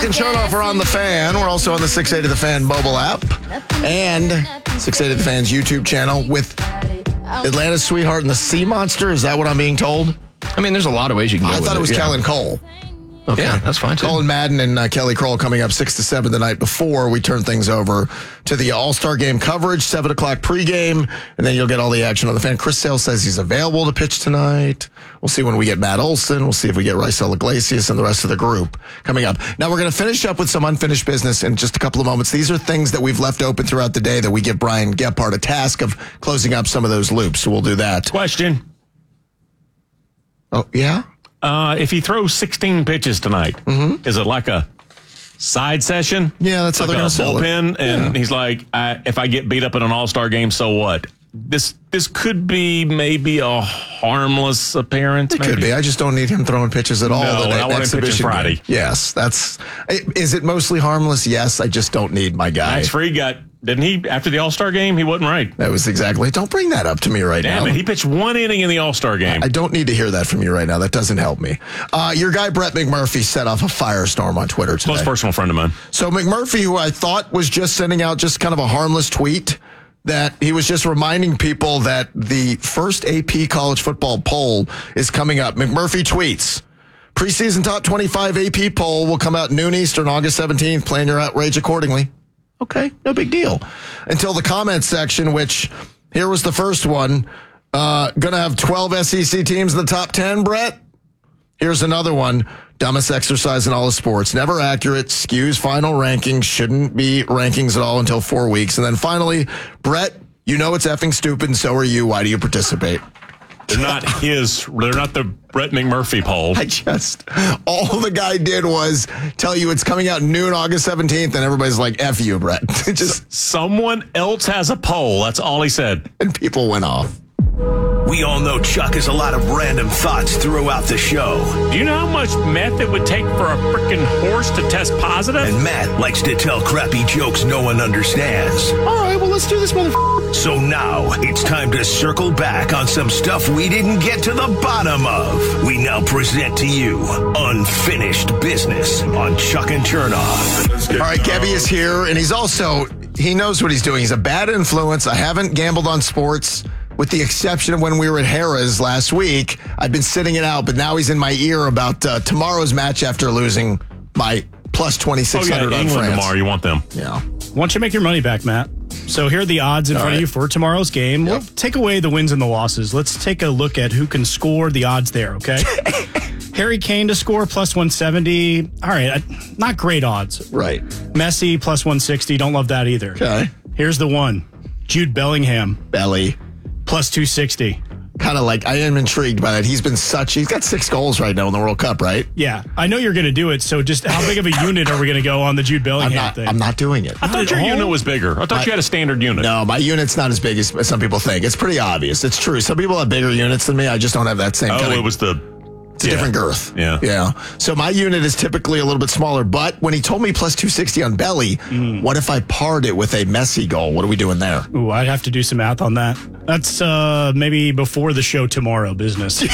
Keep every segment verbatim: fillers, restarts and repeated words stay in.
Chuck and Chernoff are on The Fan. We're also on the six eighty The Fan mobile app and six eighty The Fan's YouTube channel with Atlanta's Sweetheart and the Sea Monster. Is that what I'm being told? I mean, there's a lot of ways you can go I with thought it was yeah. Kellen Cole. Okay, Yeah, that's fine too. Colin Madden and uh, Kelly Kroll coming up six to seven the night before we turn things over to the All-Star Game coverage, seven o'clock pregame, and then you'll get all the action on The Fan. Chris Sale says he's available to pitch tonight. We'll see when we get Matt Olson. We'll see if we get Raisel Iglesias and the rest of the group coming up. Now, we're going to finish up with some unfinished business in just a couple of moments. These are things that we've left open throughout the day that we give Brian Gephardt a task of closing up some of those loops, so we'll do that. Question. Oh, yeah? Uh, if he throws sixteen pitches tonight, mm-hmm. is it like a side session? Yeah, that's how like they're going to sell it. Bullpen, and Yeah. he's like, I, if I get beat up in an All-Star game, so what? This this could be maybe a harmless appearance. It maybe. could be. I just don't need him throwing pitches at all. No, the I want him pitching exhibition Friday. game. Yes, that's. Is it mostly harmless? Yes, I just don't need my guy. Max Fried got, didn't he, after the All-Star game, he wasn't right. That was exactly. Don't bring that up to me right Damn now. it, he pitched one inning in the All-Star game. I don't need to hear that from you right now. That doesn't help me. Uh, your guy, Brett McMurphy, set off a firestorm on Twitter today. Close personal friend of mine. So McMurphy, who I thought was just sending out just kind of a harmless tweet, that he was just reminding people that the first A P college football poll is coming up. McMurphy tweets, preseason top twenty-five A P poll will come out noon Eastern, August seventeenth. Plan your outrage accordingly. Okay, no big deal. Until the comments section, which here was the first one. Uh, gonna have twelve S E C teams in the top ten, Brett? Here's another one. Dumbest exercise in all of sports. Never accurate. Skews final rankings. Shouldn't be rankings at all until four weeks. And then finally, Brett, you know it's effing stupid, and so are you. Why do you participate? They're not his, they're not the Brett McMurphy poll. I just, all the guy did was tell you it's coming out noon, August seventeenth, and everybody's like, F you, Brett. just Someone else has a poll. That's all he said. And people went off. We all know Chuck has a lot of random thoughts throughout the show. Do you know how much meth it would take for a freaking horse to test positive? And Matt likes to tell crappy jokes no one understands. All right, well, let's do this, motherfucker. So now it's time to circle back on some stuff we didn't get to the bottom of. We now present to you Unfinished Business on Chuck and Chernoff. All right, Kevy is here, and he's also, he knows what he's doing. He's a bad influence. I haven't gambled on sports, with the exception of when we were at Harrah's last week. I've been sitting it out, but now he's in my ear about uh, tomorrow's match after losing my plus twenty-six hundred oh, yeah, on England France. tomorrow. You want them. Yeah. Why don't you make your money back, Matt? So here are the odds in All front right. of you for tomorrow's game. Yep. We'll take away the wins and the losses. Let's take a look at who can score the odds there, okay? Harry Kane to score, plus one seventy. All right, not great odds. Right. Messi, plus one sixty. Don't love that either. Okay. Here's the one. Jude Bellingham, Belly. plus two sixty. Kind of like, I am intrigued by that. He's been such, he's got six goals right now in the World Cup, right? Yeah, I know you're going to do it, so just how big of a unit are we going to go on the Jude Bellingham I'm not, thing? I'm not doing it. I thought your all? unit was bigger. I thought I- you had a standard unit. No, my unit's not as big as some people think. It's pretty obvious. It's true. Some people have bigger units than me. I just don't have that same Oh, kind of... it was the... It's a yeah. different girth. Yeah. Yeah. So my unit is typically a little bit smaller, but when he told me plus two sixty on Belly, Mm. what if I parred it with a Messi goal? What are we doing there? Ooh, I'd have to do some math on that. That's uh, maybe before the show tomorrow business.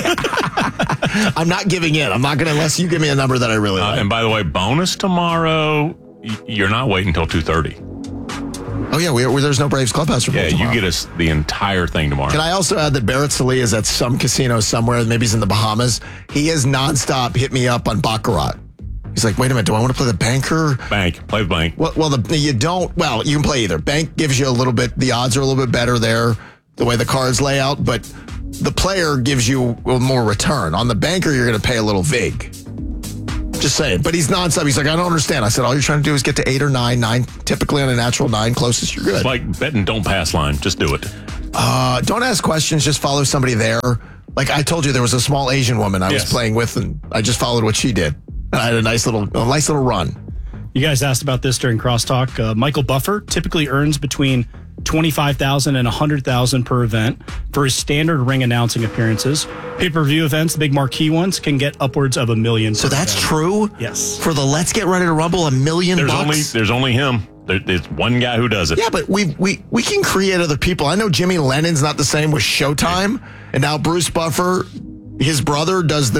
I'm not giving in. I'm not going to, unless you give me a number that I really Uh, like. and by the way, bonus tomorrow, y- you're not waiting until two thirty. Oh, yeah. We, we, there's no Braves Clubhouse report Yeah, tomorrow. you get us the entire thing tomorrow. Can I also add that Barrett Salih is at some casino somewhere, maybe he's in the Bahamas. He is nonstop hit me up on Baccarat. He's like, wait a minute, do I want to play the banker? Bank. Play the bank. Well, well, the, you don't. Well, you can play either. Bank gives you a little bit. The odds are a little bit better there, the way the cards lay out. But the player gives you more return. On the banker, you're going to pay a little vig. Just saying. But he's nonstop. He's like, I don't understand. I said, all you're trying to do is get to eight or nine. Nine, typically on a natural nine, closest you're good. It's like betting don't pass line. Just do it. Uh, don't ask questions. Just follow somebody there. Like I told you, there was a small Asian woman I Yes. was playing with, and I just followed what she did. And I had a nice little, a nice little run. You guys asked about this during Crosstalk. Uh, Michael Buffer typically earns between twenty-five thousand dollars and one hundred thousand dollars per event for his standard ring announcing appearances. Pay-per-view events, the big marquee ones, can get upwards of a million. So per that's event. true? Yes. For the Let's Get Ready to Rumble, a million There's bucks? only there's only him. There, there's one guy who does it. Yeah, but we we we can create other people. I know Jimmy Lennon's not the same with Showtime, and now Bruce Buffer, his brother, does the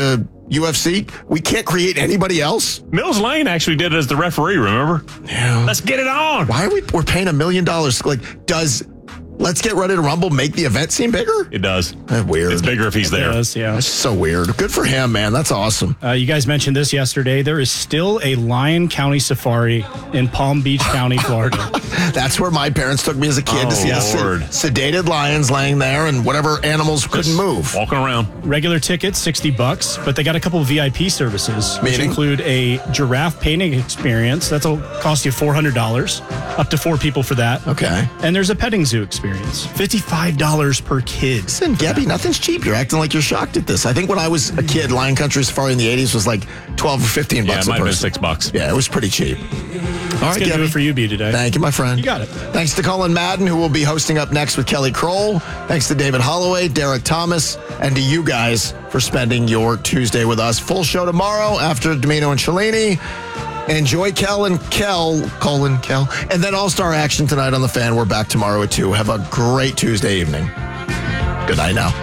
U F C? We can't create anybody else? Mills Lane actually did it as the referee, remember? Yeah. Let's get it on. Why are we we're paying a million dollars? Like, does Let's Get Ready to Rumble make the event seem bigger? It does. That's weird. It's bigger if he's there. Yes, yeah. That's so weird. Good for him, man. That's awesome. Uh, you guys mentioned this yesterday. There is still a Lyon County Safari in Palm Beach County, Florida. That's where my parents took me as a kid Oh, to see the Lord. sedated lions laying there and whatever animals couldn't move. Walking around. Regular tickets, sixty bucks, but they got a couple of V I P services, which Meaning? include a giraffe painting experience. That'll cost you four hundred dollars, up to four people for that. Okay. And there's a petting zoo experience, fifty-five dollars per kid. Listen, Gabby, nothing's cheap. You're acting like you're shocked at this. I think when I was a kid, Lion Country Safari in the eighties was like twelve or fifteen Yeah, bucks it might a have been person. six bucks. Yeah, it was pretty cheap. All right, It's going to do Gabby. it for you, B, today. Thank you, my friend. You got it. Thanks to Colin Madden, who will be hosting up next with Kelly Kroll. Thanks to David Holloway, Derek Thomas, and to you guys for spending your Tuesday with us. Full show tomorrow after Domino and Cellini. Enjoy Kel and Kel, Colin, Kel. And then All-Star action tonight on The Fan. We're back tomorrow at two. Have a great Tuesday evening. Good night now.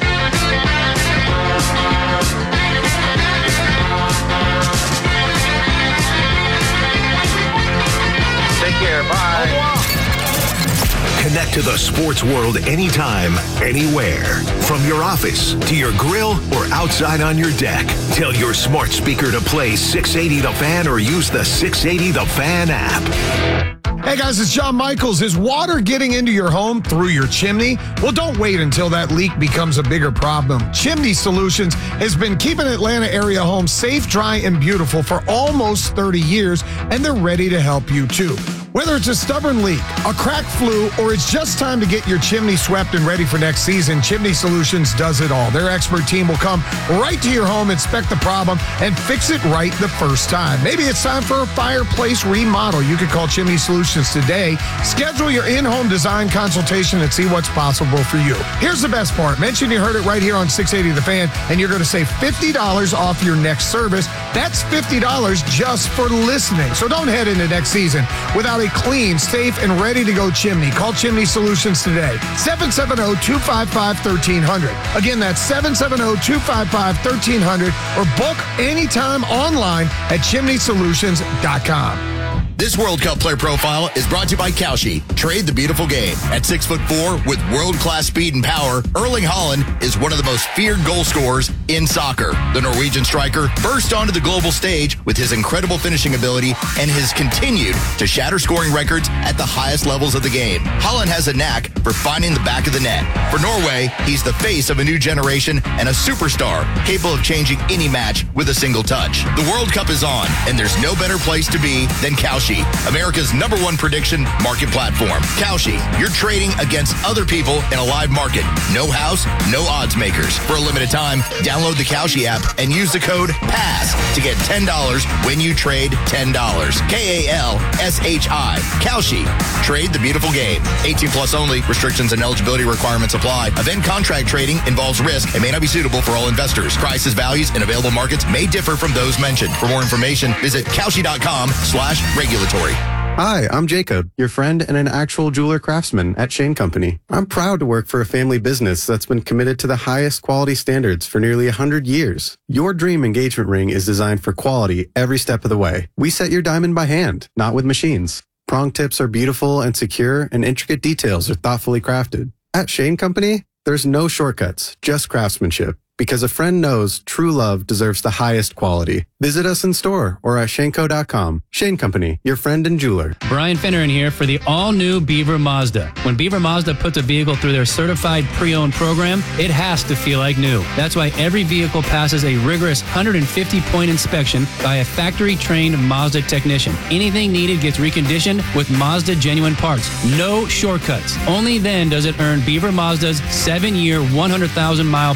Take care. Bye. Connect to the sports world anytime, anywhere. From your office to your grill or outside on your deck. Tell your smart speaker to play six eighty The Fan or use the six eighty The Fan app. Hey guys, it's John Michaels. Is water getting into your home through your chimney? Well, don't wait until that leak becomes a bigger problem. Chimney Solutions has been keeping Atlanta area homes safe, dry, and beautiful for almost thirty years, and they're ready to help you too. Whether it's a stubborn leak, a cracked flue, or it's just time to get your chimney swept and ready for next season, Chimney Solutions does it all. Their expert team will come right to your home, inspect the problem, and fix it right the first time. Maybe it's time for a fireplace remodel. You could call Chimney Solutions today. Schedule your in-home design consultation and see what's possible for you. Here's the best part. Mention you heard it right here on six eighty The Fan, and you're going to save fifty dollars off your next service. That's fifty dollars just for listening. So don't head into next season without a clean, safe, and ready-to-go chimney. Call Chimney Solutions today. seven seven zero, two five five, one three zero zero. Again, that's seven seven zero, two five five, one three zero zero or book anytime online at chimney solutions dot com. This World Cup player profile is brought to you by Kalshi. Trade the beautiful game. At six foot four with world-class speed and power, Erling Haaland is one of the most feared goal scorers in soccer. The Norwegian striker burst onto the global stage with his incredible finishing ability and has continued to shatter scoring records at the highest levels of the game. Haaland has a knack for finding the back of the net. For Norway, he's the face of a new generation and a superstar capable of changing any match with a single touch. The World Cup is on, and there's no better place to be than Kalshi, America's number one prediction market platform. Kalshi, you're trading against other people in a live market. No house, no odds makers. For a limited time, download the Kalshi app and use the code PASS to get ten dollars when you trade ten dollars. K A L S H I. Kalshi. Trade the beautiful game. eighteen plus only. Restrictions and eligibility requirements apply. Event contract trading involves risk and may not be suitable for all investors. Prices, values, and available markets may differ from those mentioned. For more information, visit Kalshi.com slash regulatory. Hi, I'm Jacob, your friend and an actual jeweler craftsman at Shane Company. I'm proud to work for a family business that's been committed to the highest quality standards for nearly one hundred years. Your dream engagement ring is designed for quality every step of the way. We set your diamond by hand, not with machines. Prong tips are beautiful and secure, and intricate details are thoughtfully crafted. At Shane Company, there's no shortcuts, just craftsmanship. Because a friend knows true love deserves the highest quality. Visit us in store or at Shaneco dot com. Shane Company, your friend and jeweler. Brian Finneran here for the all-new Beaver Mazda. When Beaver Mazda puts a vehicle through their certified pre-owned program, it has to feel like new. That's why every vehicle passes a rigorous one hundred fifty point inspection by a factory-trained Mazda technician. Anything needed gets reconditioned with Mazda genuine parts. No shortcuts. Only then does it earn Beaver Mazda's seven-year, one hundred thousand mile